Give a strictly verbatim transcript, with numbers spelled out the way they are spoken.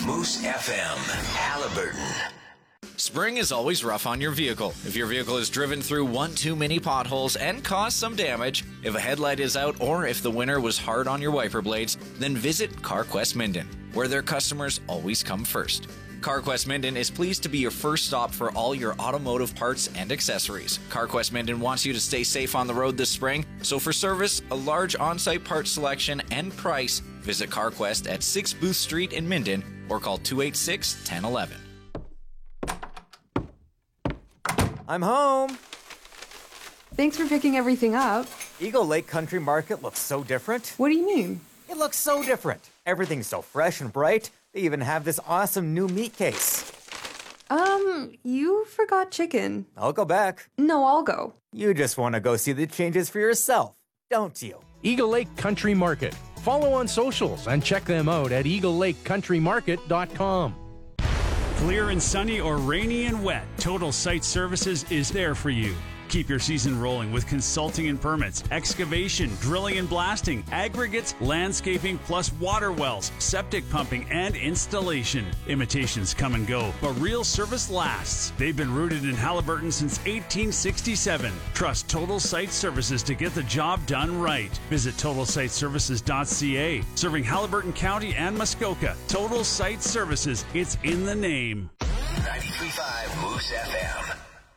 Moose F M, Haliburton. Spring is always rough on your vehicle. If your vehicle is driven through one too many potholes and caused some damage, if a headlight is out, or if the winter was hard on your wiper blades, then visit CarQuest Minden, where their customers always come first. CarQuest Minden is pleased to be your first stop for all your automotive parts and accessories. CarQuest Minden wants you to stay safe on the road this spring, so for service, a large on-site parts selection, and price, visit CarQuest at six Booth Street in Minden or call two eight six, one zero one one. I'm home. Thanks for picking everything up. Eagle Lake Country Market looks so different. What do you mean? It looks so different. Everything's so fresh and bright. They even have this awesome new meat case. Um, you forgot chicken. I'll go back. No, I'll go. You just want to go see the changes for yourself, don't you? Eagle Lake Country Market. Follow on socials and check them out at eagle lake country market dot com. Clear and sunny or rainy and wet, Total Site Services is there for you. Keep your season rolling with consulting and permits, excavation, drilling and blasting, aggregates, landscaping, plus water wells, septic pumping, and installation. Imitations come and go, but real service lasts. They've been rooted in Haliburton since eighteen sixty-seven. Trust Total Site Services to get the job done right. Visit total site services dot c a. Serving Haliburton County and Muskoka. Total Site Services, it's in the name. ninety-three point five Moose F M.